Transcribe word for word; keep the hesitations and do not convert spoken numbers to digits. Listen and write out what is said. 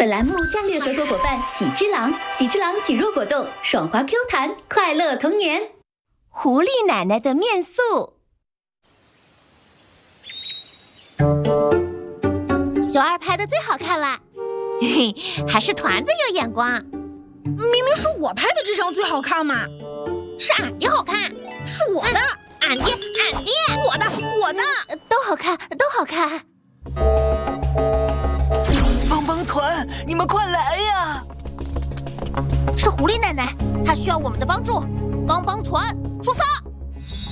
本栏目战略合作伙伴喜之郎，喜之郎举弱果冻，爽滑 Q 弹，快乐童年。 狐狸奶奶的面素。熊二拍的最好看了， 嘿嘿，还是团子有眼光。 明明是我拍的这张最好看嘛， 是俺的好看， 是我的， 俺的，俺的， 我的，我的， 都好看，都好看。 帮帮团，你们快来呀！ 是狐狸奶奶，她需要我们的帮助。帮帮团，出发！